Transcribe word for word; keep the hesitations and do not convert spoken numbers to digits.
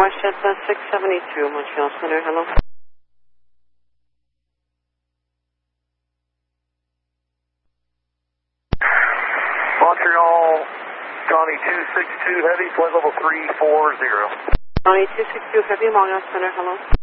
WestJet uh, six seventy-two, Montreal Center, hello. Montreal, Johnny two six two Heavy, flight level three four zero. Johnny two six two Heavy, Montreal Center, hello.